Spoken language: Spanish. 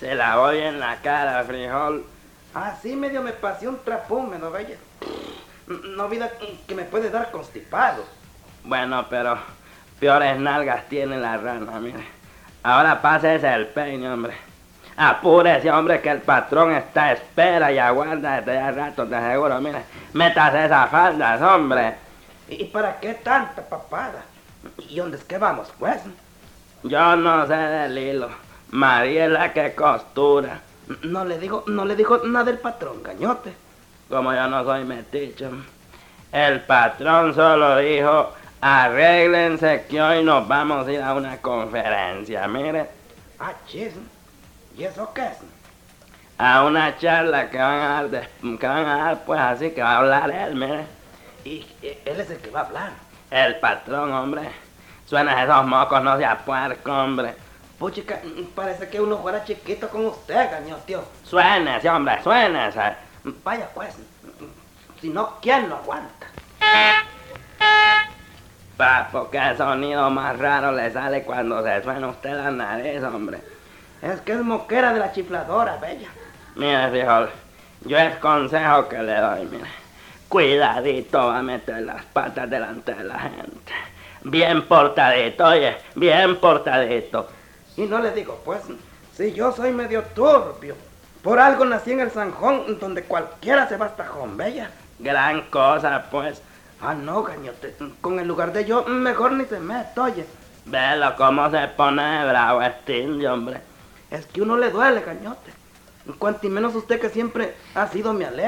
Te la voy en la cara, frijol. Así medio me pasé un trapo húmedo, vaya. No vida que me puede dar constipado. Bueno, pero peores nalgas tiene la rana, mire. Ahora pásese el peine, hombre. Apúrese, hombre, que el patrón está a espera y aguarda desde ya rato, te aseguro, mire. Métase esas faldas, hombre. ¿Y para qué tanta papada? ¿Y dónde es que vamos, pues? Yo no sé del hilo. María es la que costura. No le dijo nada el patrón, gañote. Como yo no soy metiche. El patrón solo dijo, arréglense que hoy nos vamos a ir a una conferencia, mire. Ah, chis. ¿Y eso qué es? A una charla que van a dar, pues así que va a hablar él, mire. Y él es el que va a hablar. El patrón, hombre. Suena esos mocos, no sea puerco, hombre. Puchica, parece que uno fuera chiquito con usted, gañote. Suénese, hombre, suénese. Vaya pues, si no, ¿quién lo aguanta? Papo, qué sonido más raro le sale cuando se suena usted la nariz, hombre. Es que es moquera de la chifladora, bella. Mire, frijol, yo el consejo que le doy, mire. Cuidadito va a meter las patas delante de la gente. Bien portadito, oye, bien portadito. Y no le digo, pues, si yo soy medio turbio. Por algo nací en el Zanjón, donde cualquiera se va hasta tajón, bella. Gran cosa, pues. Ah, no, gañote, con el lugar de yo, mejor ni se mete, oye. Velo cómo se pone bravo este indio, hombre. Es que uno le duele, gañote. Cuanto y menos usted que siempre ha sido mi alegre.